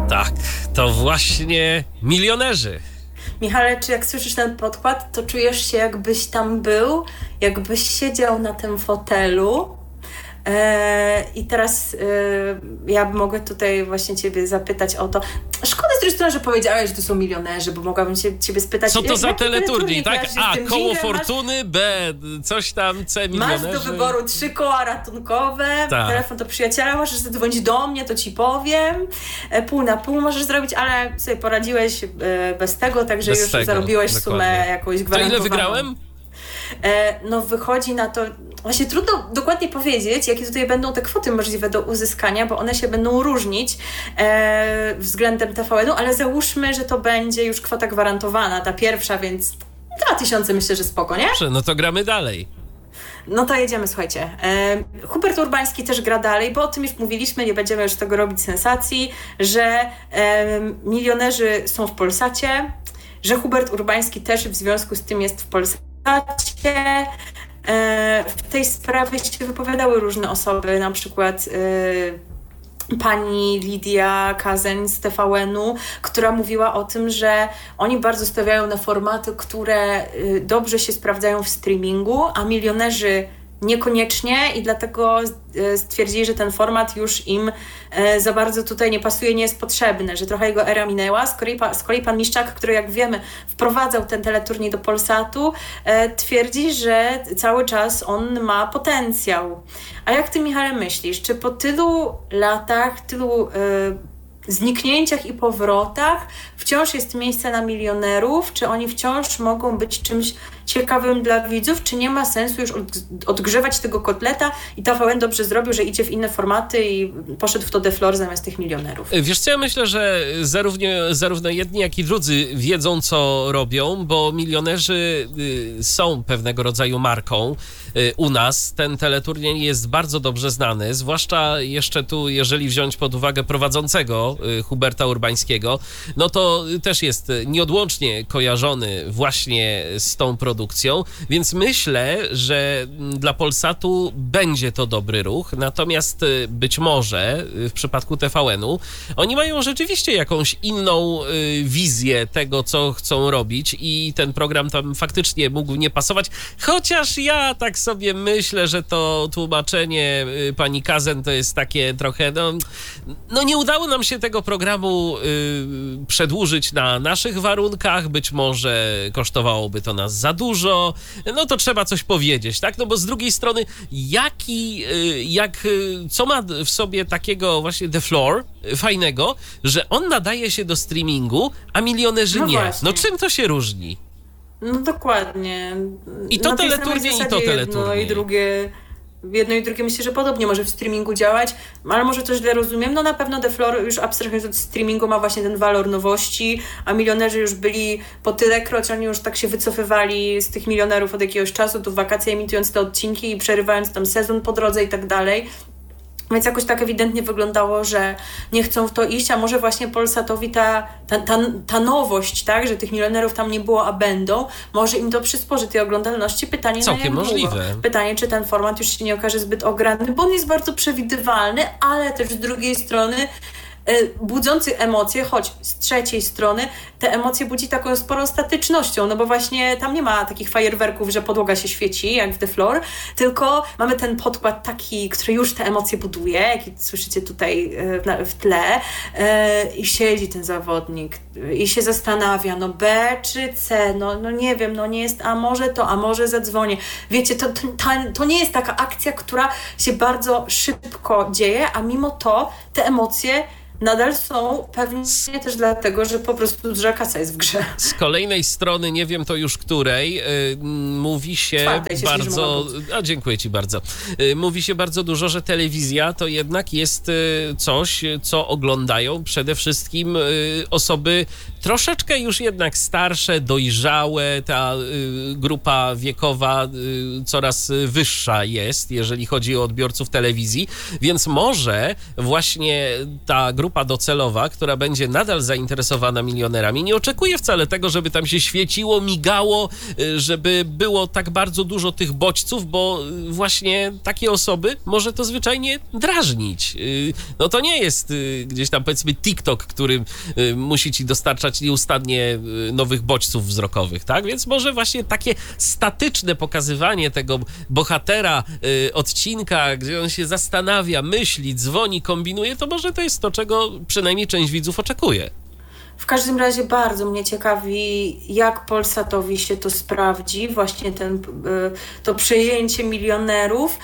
Tak, to właśnie Milionerzy. Michale, czy jak słyszysz ten podkład, to czujesz się jakbyś tam był, jakbyś siedział na tym fotelu. I teraz ja mogę tutaj właśnie ciebie zapytać o to. Szkoda z drugiej strony, że powiedziałeś, że to są milionerzy, bo mogłabym ciebie spytać... Co to za teleturniej, tak? A, koło dżinglem, fortuny, B, coś tam, C, milionerzy. Masz do wyboru 3 koła ratunkowe, tak. Telefon do przyjaciela, możesz zadzwonić do mnie, to ci powiem. Pół na pół możesz zrobić, ale sobie poradziłeś bez tego, także bez już tego, zarobiłeś dokładnie. sumę jakąś gwarantowaną. To ile wygrałem? No wychodzi na to, właśnie trudno dokładnie powiedzieć, jakie tutaj będą te kwoty możliwe do uzyskania, bo one się będą różnić względem TVN-u, ale załóżmy, że to będzie już kwota gwarantowana, ta pierwsza, więc 2000 myślę, że spoko, nie? Dobrze, no to gramy dalej. No to jedziemy, słuchajcie. Hubert Urbański też gra dalej, bo o tym już mówiliśmy, nie będziemy już tego robić sensacji, że milionerzy są w Polsacie, że Hubert Urbański też w związku z tym jest w Polsacie. W tej sprawie się wypowiadały różne osoby, na przykład pani Lidia Kazeń z TVN-u, która mówiła o tym, że oni bardzo stawiają na formaty, które dobrze się sprawdzają w streamingu, a milionerzy niekoniecznie i dlatego stwierdzili, że ten format już im za bardzo tutaj nie pasuje, nie jest potrzebny, że trochę jego era minęła. Z kolei pan Miszczak, który jak wiemy wprowadzał ten teleturniej do Polsatu, twierdzi, że cały czas on ma potencjał. A jak ty, Michale, myślisz, czy po tylu latach, tylu zniknięciach i powrotach wciąż jest miejsce na milionerów? Czy oni wciąż mogą być czymś ciekawym dla widzów? Czy nie ma sensu już odgrzewać tego kotleta i TVN dobrze zrobił, że idzie w inne formaty i poszedł w to The Floor zamiast tych milionerów? Wiesz co, ja myślę, że zarówno jedni, jak i drudzy wiedzą, co robią, bo milionerzy są pewnego rodzaju marką u nas. Ten teleturniej jest bardzo dobrze znany, zwłaszcza jeszcze tu, jeżeli wziąć pod uwagę prowadzącego Huberta Urbańskiego, no to też jest nieodłącznie kojarzony właśnie z tą produkcją, więc myślę, że dla Polsatu będzie to dobry ruch, natomiast być może w przypadku TVN-u oni mają rzeczywiście jakąś inną wizję tego, co chcą robić i ten program tam faktycznie mógł nie pasować, chociaż ja tak sobie myślę, że to tłumaczenie pani Kazen to jest takie trochę, no nie udało nam się tego programu przedłużyć na naszych warunkach, być może kosztowałoby to nas za dużo, no to trzeba coś powiedzieć, tak? No bo z drugiej strony, co ma w sobie takiego właśnie The Floor fajnego, że on nadaje się do streamingu, a milionerzy nie. Właśnie. No czym to się różni? No dokładnie. I to teleturniej, i to teleturniej. Jedno i drugie myślę, że podobnie może w streamingu działać, ale może też źle rozumiem. No na pewno The Floor, już abstrahując od streamingu, ma właśnie ten walor nowości, a milionerzy już byli po tylekroć, oni już tak się wycofywali z tych milionerów od jakiegoś czasu, tu w wakacje emitując te odcinki i przerywając tam sezon po drodze i tak dalej. Więc jakoś tak ewidentnie wyglądało, że nie chcą w to iść, a może właśnie Polsatowi ta nowość, tak, że tych milionerów tam nie było, a będą, może im to przysporzy tej oglądalności. Pytanie całkiem na jak długo. możliwe. Pytanie, czy ten format już się nie okaże zbyt ograny, bo on jest bardzo przewidywalny, ale też z drugiej strony budzący emocje, choć z trzeciej strony te emocje budzi taką sporą statycznością, no bo właśnie tam nie ma takich fajerwerków, że podłoga się świeci, jak w The Floor, tylko mamy ten podkład taki, który już te emocje buduje, jaki słyszycie tutaj w tle, i siedzi ten zawodnik i się zastanawia, no B czy C, no nie wiem, no nie jest, a może zadzwonię. Wiecie, to nie jest taka akcja, która się bardzo szybko dzieje, a mimo to te emocje nadal są, pewnie też dlatego, że po prostu duża kasa jest w grze. Z kolejnej strony, nie wiem to już której, mówi się bardzo... dziękuję ci bardzo. Mówi się bardzo dużo, że telewizja to jednak jest coś, co oglądają przede wszystkim osoby troszeczkę już jednak starsze, dojrzałe, ta grupa wiekowa coraz wyższa jest, jeżeli chodzi o odbiorców telewizji, więc może właśnie ta grupa docelowa, która będzie nadal zainteresowana milionerami, nie oczekuje wcale tego, żeby tam się świeciło, migało, żeby było tak bardzo dużo tych bodźców, bo właśnie takie osoby może to zwyczajnie drażnić. No to nie jest gdzieś tam, powiedzmy, TikTok, który musi ci dostarczać nieustannie nowych bodźców wzrokowych, tak? Więc może właśnie takie statyczne pokazywanie tego bohatera odcinka, gdzie on się zastanawia, myśli, dzwoni, kombinuje, to może to jest to, czego przynajmniej część widzów oczekuje. W każdym razie bardzo mnie ciekawi, jak Polsatowi się to sprawdzi, właśnie to przejęcie milionerów.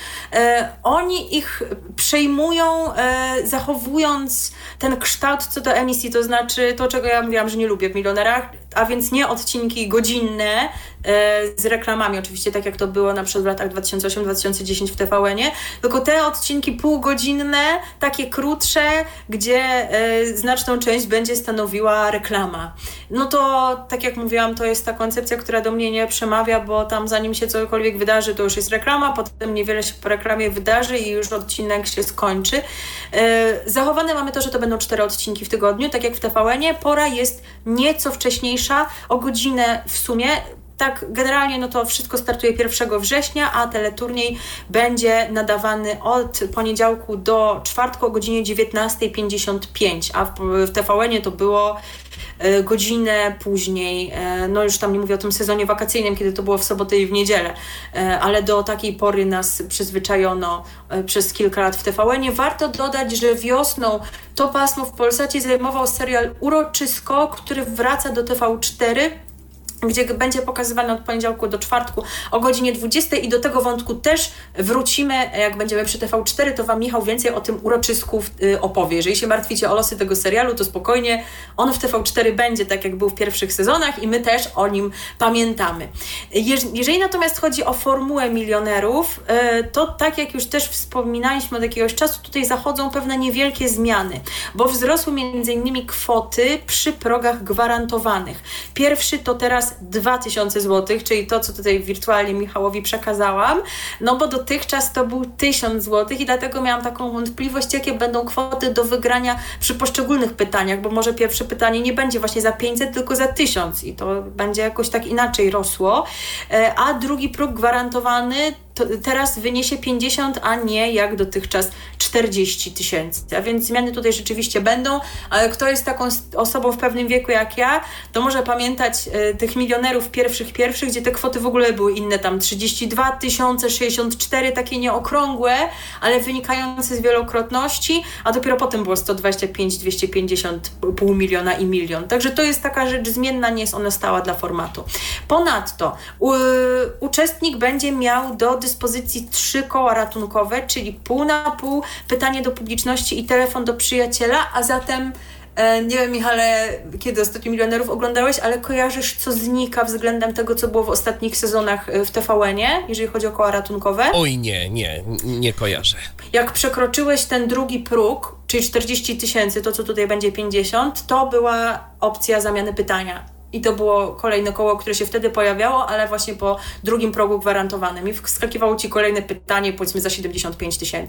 Oni ich przejmują, zachowując ten kształt co do emisji, to znaczy to, czego ja mówiłam, że nie lubię w milionerach, a więc nie odcinki godzinne z reklamami, oczywiście tak jak to było na przykład w latach 2008-2010 w TVN-ie, tylko te odcinki półgodzinne, takie krótsze, gdzie znaczną część będzie stanowiła reklama. No to, tak jak mówiłam, to jest ta koncepcja, która do mnie nie przemawia, bo tam zanim się cokolwiek wydarzy, to już jest reklama, potem niewiele się po reklamie wydarzy i już odcinek się skończy. Zachowane mamy to, że to będą 4 odcinki w tygodniu, tak jak w TVN-ie. Pora jest nieco wcześniejsza, o godzinę w sumie. Tak, generalnie no to wszystko startuje 1 września, a teleturniej będzie nadawany od poniedziałku do czwartku o godzinie 19:55, a w TVN-ie to było godzinę później, no już tam nie mówię o tym sezonie wakacyjnym, kiedy to było w sobotę i w niedzielę, ale do takiej pory nas przyzwyczajono przez kilka lat w TVN-ie. Warto dodać, że wiosną to pasmo w Polsacie zajmował serial Uroczysko, który wraca do TV4, gdzie będzie pokazywany od poniedziałku do czwartku o godzinie 20 i do tego wątku też wrócimy, jak będziemy przy TV4, to Wam Michał więcej o tym uroczysku opowie. Jeżeli się martwicie o losy tego serialu, to spokojnie, on w TV4 będzie tak, jak był w pierwszych sezonach i my też o nim pamiętamy. Jeżeli natomiast chodzi o formułę milionerów, to tak jak już też wspominaliśmy od jakiegoś czasu, tutaj zachodzą pewne niewielkie zmiany, bo wzrosły m.in. kwoty przy progach gwarantowanych. Pierwszy to teraz 2000 zł, czyli to, co tutaj wirtualnie Michałowi przekazałam, no bo dotychczas to był 1000 zł i dlatego miałam taką wątpliwość, jakie będą kwoty do wygrania przy poszczególnych pytaniach, bo może pierwsze pytanie nie będzie właśnie za 500, tylko za 1000 i to będzie jakoś tak inaczej rosło, a drugi próg gwarantowany to teraz wyniesie 50, a nie jak dotychczas 40 000. A więc zmiany tutaj rzeczywiście będą, ale kto jest taką osobą w pewnym wieku jak ja, to może pamiętać tych milionerów pierwszych, gdzie te kwoty w ogóle były inne, tam 32 000, 64, takie nieokrągłe, ale wynikające z wielokrotności, a dopiero potem było 125, 250, pół miliona i milion. Także to jest taka rzecz zmienna, nie jest ona stała dla formatu. Ponadto uczestnik będzie miał do dyspozycji 3 koła ratunkowe, czyli pół na pół, pytanie do publiczności i telefon do przyjaciela, a zatem nie wiem, Michale, kiedy ostatnio milionerów oglądałeś, ale kojarzysz, co znika względem tego, co było w ostatnich sezonach w TVN-ie, jeżeli chodzi o koła ratunkowe? Oj, nie kojarzę. Jak przekroczyłeś ten drugi próg, czyli 40 000, to co tutaj będzie 50, to była opcja zamiany pytania. I to było kolejne koło, które się wtedy pojawiało, ale właśnie po drugim progu gwarantowanym. I wskakiwało Ci kolejne pytanie, powiedzmy za 75 000.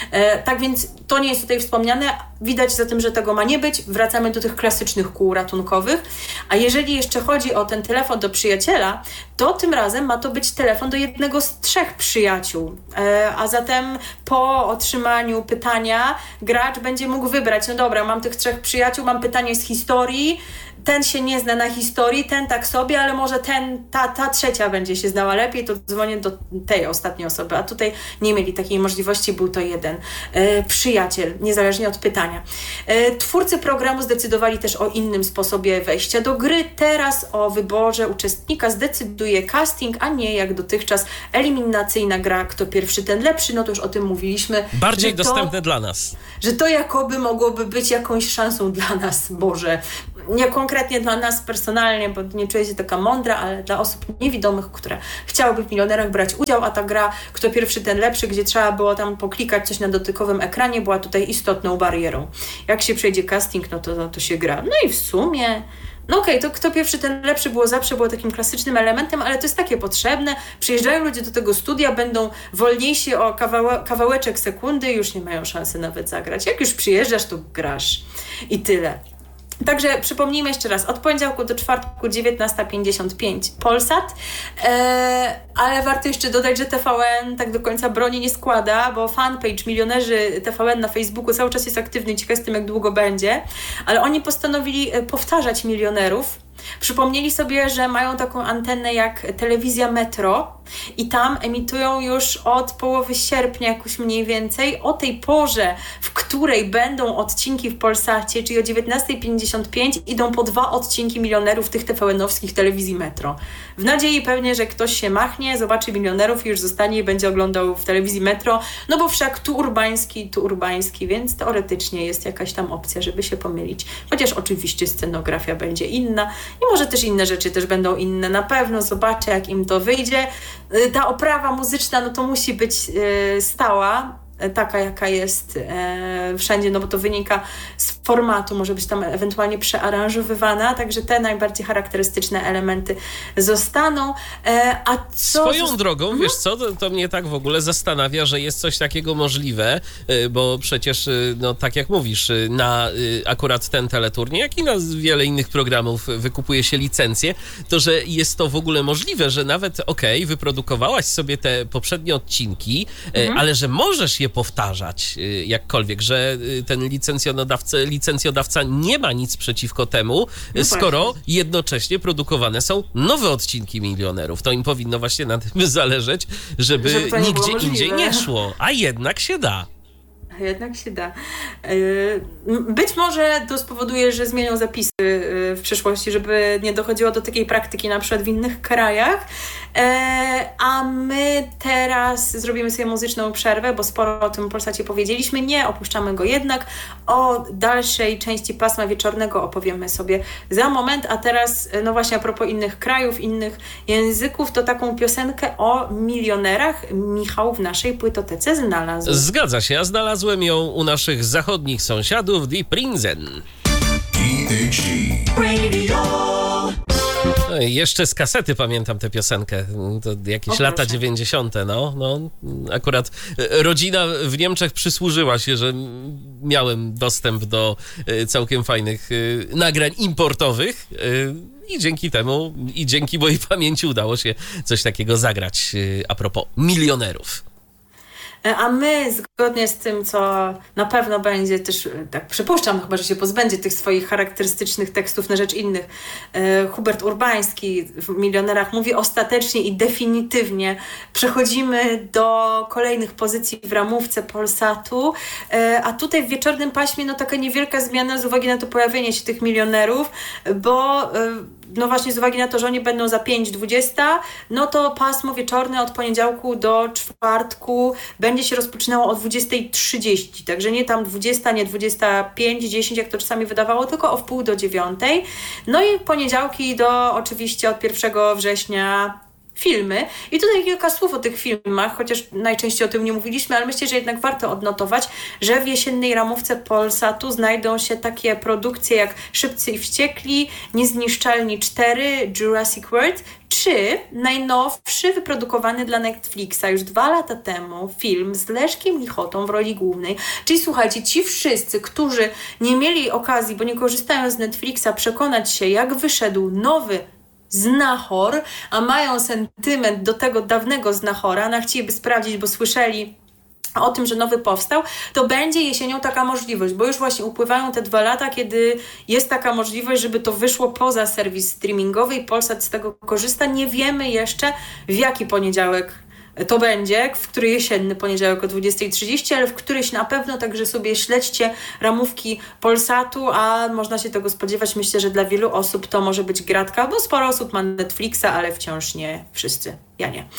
Tak więc to nie jest tutaj wspomniane. Widać za tym, że tego ma nie być. Wracamy do tych klasycznych kół ratunkowych. A jeżeli jeszcze chodzi o ten telefon do przyjaciela, to tym razem ma to być telefon do jednego z 3 przyjaciół. A zatem po otrzymaniu pytania gracz będzie mógł wybrać, no dobra, mam tych 3 przyjaciół, mam pytanie z historii, ten się nie zna na historii, ten tak sobie, ale może ta trzecia będzie się znała lepiej, to dzwonię do tej ostatniej osoby, a tutaj nie mieli takiej możliwości, był to jeden przyjaciel, niezależnie od pytania. Twórcy programu zdecydowali też o innym sposobie wejścia do gry. Teraz o wyborze uczestnika zdecyduje casting, a nie jak dotychczas eliminacyjna gra, kto pierwszy, ten lepszy, no to już o tym mówiliśmy. Bardziej dostępne dla nas. Że to jakoby mogłoby być jakąś szansą dla nas, Boże. Nie konkretnie dla nas personalnie, bo nie czuję się taka mądra, ale dla osób niewidomych, które chciałyby w milionerach brać udział, a ta gra, kto pierwszy, ten lepszy, gdzie trzeba było tam poklikać coś na dotykowym ekranie, była tutaj istotną barierą. Jak się przejdzie casting, no to się gra. No i w sumie No okej, to kto pierwszy, ten lepszy było takim klasycznym elementem, ale to jest takie potrzebne. Przyjeżdżają ludzie do tego studia, będą wolniejsi o kawałeczek sekundy, już nie mają szansy nawet zagrać. Jak już przyjeżdżasz, to grasz. I tyle. Także przypomnijmy jeszcze raz, od poniedziałku do czwartku 19:55 Polsat, ale warto jeszcze dodać, że TVN tak do końca broni nie składa, bo fanpage Milionerzy TVN na Facebooku cały czas jest aktywny, ciekaw jestem jak długo będzie, ale oni postanowili powtarzać milionerów. Przypomnieli sobie, że mają taką antenę jak telewizja Metro i tam emitują już od połowy sierpnia jakoś mniej więcej o tej porze, w której będą odcinki w Polsacie, czyli o 19:55 idą po 2 odcinki milionerów tych TVN-owskich telewizji Metro. W nadziei pewnie, że ktoś się machnie, zobaczy milionerów i już zostanie i będzie oglądał w telewizji Metro, no bo wszak tu urbański, więc teoretycznie jest jakaś tam opcja, żeby się pomylić. Chociaż oczywiście scenografia będzie inna i może też inne rzeczy też będą inne. Na pewno zobaczę, jak im to wyjdzie. Ta oprawa muzyczna, no to musi być stała, taka jaka jest wszędzie, no bo to wynika z formatu, może być tam ewentualnie przearanżowywana, także te najbardziej charakterystyczne elementy zostaną. A co Swoją drogą, wiesz co, to mnie tak w ogóle zastanawia, że jest coś takiego możliwe, bo przecież, no tak jak mówisz, na akurat ten teleturniej, jak i na wiele innych programów wykupuje się licencje, to że jest to w ogóle możliwe, że nawet wyprodukowałaś sobie te poprzednie odcinki, ale że możesz je powtarzać jakkolwiek, że ten licencjodawca nie ma nic przeciwko temu, skoro jednocześnie produkowane są nowe odcinki Milionerów. To im powinno właśnie na tym zależeć, żeby nigdzie indziej nie szło, a jednak się da. Jednak się da. Być może to spowoduje, że zmienią zapisy w przyszłości, żeby nie dochodziło do takiej praktyki na przykład w innych krajach. A my teraz zrobimy sobie muzyczną przerwę, bo sporo o tym Polsacie powiedzieliśmy. Nie opuszczamy go jednak. O dalszej części pasma wieczornego opowiemy sobie za moment. A teraz, no właśnie a propos innych krajów, innych języków, to taką piosenkę o milionerach Michał w naszej płytotece znalazł. Zgadza się, a znalazłem ją u naszych zachodnich sąsiadów, Die Prinzen. No jeszcze z kasety pamiętam tę piosenkę, to jakieś lata 90. No, akurat rodzina w Niemczech przysłużyła się, że miałem dostęp do całkiem fajnych nagrań importowych i dzięki temu i dzięki mojej pamięci udało się coś takiego zagrać a propos milionerów. A my, zgodnie z tym, co na pewno będzie też, tak przypuszczam, chyba że się pozbędzie tych swoich charakterystycznych tekstów na rzecz innych, Hubert Urbański w Milionerach mówi ostatecznie i definitywnie przechodzimy do kolejnych pozycji w ramówce Polsatu, a tutaj w wieczornym paśmie no taka niewielka zmiana z uwagi na to pojawienie się tych milionerów, bo no właśnie z uwagi na to, że oni będą za 5:20, no to pasmo wieczorne od poniedziałku do czwartku będzie się rozpoczynało o 20:30, także nie tam 20, nie 25:10, jak to czasami wydawało, tylko o 8:30. No i poniedziałki do oczywiście od 1 września filmy. I tutaj kilka słów o tych filmach, chociaż najczęściej o tym nie mówiliśmy, ale myślę, że jednak warto odnotować, że w jesiennej ramówce Polsatu znajdą się takie produkcje jak Szybcy i Wściekli, Niezniszczalni 4, Jurassic World, czy najnowszy wyprodukowany dla Netflixa już 2 lata temu film z Leszkiem Lichotą w roli głównej. Czyli słuchajcie, ci wszyscy, którzy nie mieli okazji, bo nie korzystają z Netflixa, przekonać się, jak wyszedł nowy Znachor, a mają sentyment do tego dawnego Znachora, no chcieliby sprawdzić, bo słyszeli o tym, że nowy powstał, to będzie jesienią taka możliwość, bo już właśnie upływają te 2 lata, kiedy jest taka możliwość, żeby to wyszło poza serwis streamingowy i Polsat z tego korzysta. Nie wiemy jeszcze, w jaki poniedziałek to będzie, w który jesienny poniedziałek o 20:30, ale w któryś na pewno, także sobie śledźcie ramówki Polsatu, a można się tego spodziewać. Myślę, że dla wielu osób to może być gratka, bo sporo osób ma Netflixa, ale wciąż nie wszyscy. Ja nie.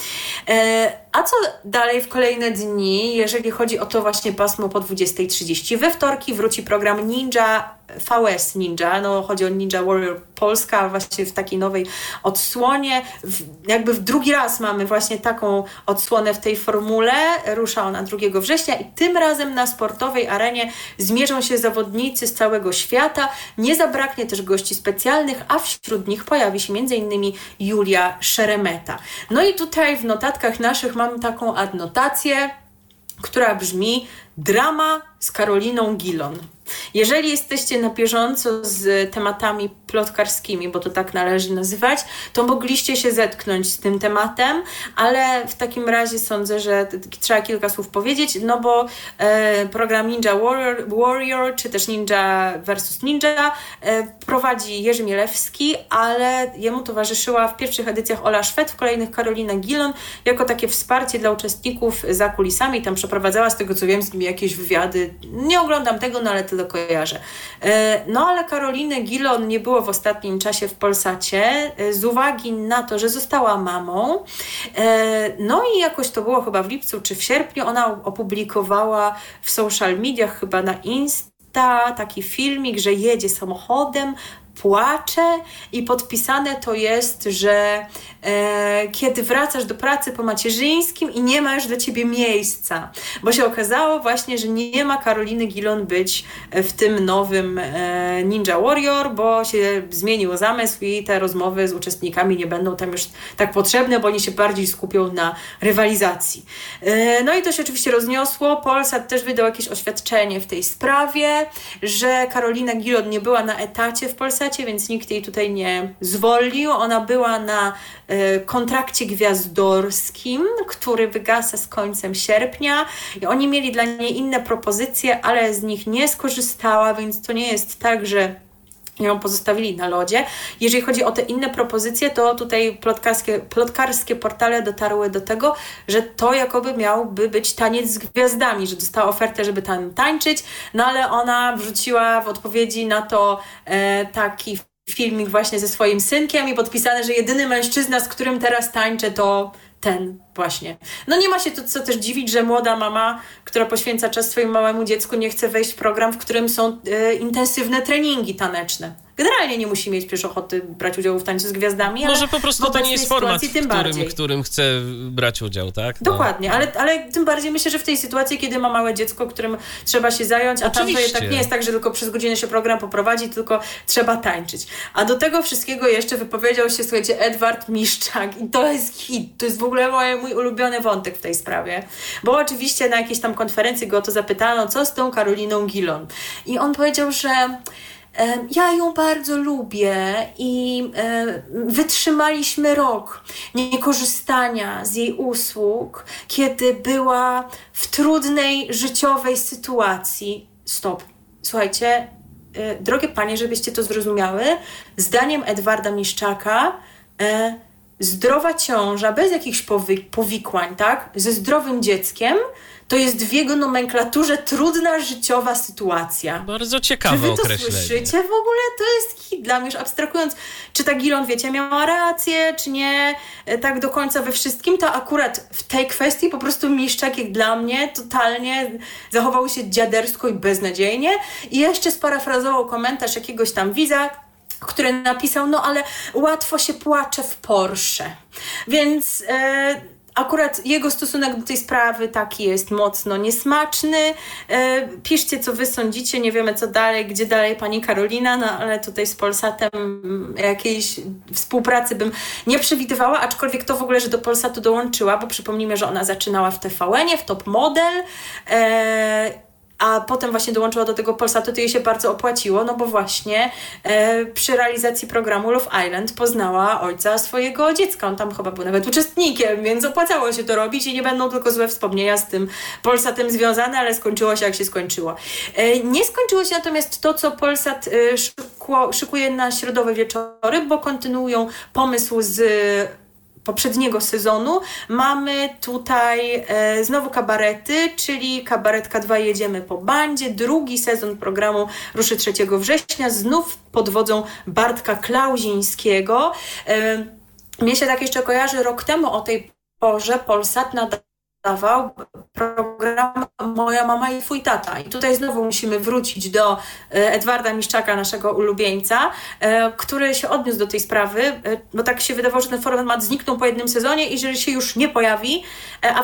A co dalej w kolejne dni, jeżeli chodzi o to właśnie pasmo po 20:30? We wtorki wróci program Ninja, VS Ninja, no chodzi o Ninja Warrior Polska, właśnie w takiej nowej odsłonie. Jakby w drugi raz mamy właśnie taką odsłonę w tej formule. Rusza ona 2 września i tym razem na sportowej arenie zmierzą się zawodnicy z całego świata. Nie zabraknie też gości specjalnych, a wśród nich pojawi się m.in. Julia Szeremeta. No i tutaj w notatkach naszych mam taką adnotację, która brzmi: drama z Karoliną Gilon. Jeżeli jesteście na bieżąco z tematami plotkarskimi, bo to tak należy nazywać, to mogliście się zetknąć z tym tematem, ale w takim razie sądzę, że trzeba kilka słów powiedzieć, no bo program Ninja Warrior, czy też Ninja vs. Ninja prowadzi Jerzy Mielewski, ale jemu towarzyszyła w pierwszych edycjach Ola Szwed, w kolejnych Karolina Gilon, jako takie wsparcie dla uczestników za kulisami. Tam przeprowadzała, z tego co wiem, z nimi jakieś wywiady. Nie oglądam tego, no ale tyle kojarzę. No ale Karoliny Gilon nie było w ostatnim czasie w Polsacie z uwagi na to, że została mamą. No i jakoś to było chyba w lipcu czy w sierpniu, ona opublikowała w social mediach, chyba na Insta, taki filmik, że jedzie samochodem, płacze i podpisane to jest, że kiedy wracasz do pracy po macierzyńskim i nie ma już dla ciebie miejsca, bo się okazało właśnie, że nie ma Karoliny Gilon być w tym nowym Ninja Warrior, bo się zmienił zamysł i te rozmowy z uczestnikami nie będą tam już tak potrzebne, bo oni się bardziej skupią na rywalizacji. No i to się oczywiście rozniosło. Polsat też wydał jakieś oświadczenie w tej sprawie, że Karolina Gilon nie była na etacie w Polsacie, więc nikt jej tutaj nie zwolnił. Ona była na kontrakcie gwiazdorskim, który wygasa z końcem sierpnia i oni mieli dla niej inne propozycje, ale z nich nie skorzystała, więc to nie jest tak, że ją pozostawili na lodzie. Jeżeli chodzi o te inne propozycje, to tutaj plotkarskie portale dotarły do tego, że to jakoby miałby być taniec z gwiazdami, że dostała ofertę, żeby tam tańczyć, no ale ona wrzuciła w odpowiedzi na to taki filmik właśnie ze swoim synkiem i podpisane, że jedyny mężczyzna, z którym teraz tańczę, to ten właśnie. No nie ma się tu co też dziwić, że młoda mama, która poświęca czas swojemu małemu dziecku, nie chce wejść w program, w którym są intensywne treningi taneczne. Generalnie nie musi mieć przecież ochoty brać udziału w tańcu z gwiazdami. Może po prostu to nie jest format, w którym chce brać udział, tak? No. Dokładnie, ale tym bardziej myślę, że w tej sytuacji, kiedy ma małe dziecko, którym trzeba się zająć, a tam to jednak nie jest tak, że tylko przez godzinę się program poprowadzi, tylko trzeba tańczyć. A do tego wszystkiego jeszcze wypowiedział się, słuchajcie, Edward Miszczak i to jest hit, to jest w ogóle mój ulubiony wątek w tej sprawie, bo oczywiście na jakiejś tam konferencji go o to zapytano, co z tą Karoliną Gilon. I on powiedział, że ja ją bardzo lubię i wytrzymaliśmy rok niekorzystania z jej usług, kiedy była w trudnej życiowej sytuacji. Stop. Słuchajcie, drogie panie, żebyście to zrozumiały, zdaniem Edwarda Miszczaka zdrowa ciąża, bez jakichś powikłań, tak, ze zdrowym dzieckiem, to jest w jego nomenklaturze trudna życiowa sytuacja. Bardzo ciekawe określenie. Czy wy to słyszycie? W ogóle to jest hit dla mnie, już abstrahując, czy ta Gilon, wiecie, miała rację, czy nie, tak do końca we wszystkim, to akurat w tej kwestii po prostu Miszczak, jak dla mnie, totalnie zachował się dziadersko i beznadziejnie i jeszcze sparafrazował komentarz jakiegoś tam widza, który napisał, no ale łatwo się płacze w Porsche. Więc akurat jego stosunek do tej sprawy taki jest mocno niesmaczny. Piszcie, co wy sądzicie, nie wiemy co dalej, gdzie dalej pani Karolina, no ale tutaj z Polsatem jakiejś współpracy bym nie przewidywała, aczkolwiek to w ogóle, że do Polsatu dołączyła, bo przypomnijmy, że ona zaczynała w TVN-ie, w Top Model, a potem właśnie dołączyła do tego Polsatu, to jej się bardzo opłaciło, no bo właśnie przy realizacji programu Love Island poznała ojca swojego dziecka. On tam chyba był nawet uczestnikiem, więc opłacało się to robić i nie będą tylko złe wspomnienia z tym Polsatem związane, ale skończyło się jak się skończyło. Nie skończyło się natomiast to, co Polsat szykuje na środowe wieczory, bo kontynuują pomysł z poprzedniego sezonu. Mamy tutaj znowu kabarety, czyli kabaretka 2 jedziemy po bandzie. Drugi sezon programu ruszy 3 września, znów pod wodzą Bartka Klauzińskiego. Mnie się tak jeszcze kojarzy, rok temu o tej porze Polsat nadawał program Moja mama i twój tata. I tutaj znowu musimy wrócić do Edwarda Miszczaka, naszego ulubieńca, który się odniósł do tej sprawy, bo tak się wydawało, że ten format zniknął po jednym sezonie i że się już nie pojawi, a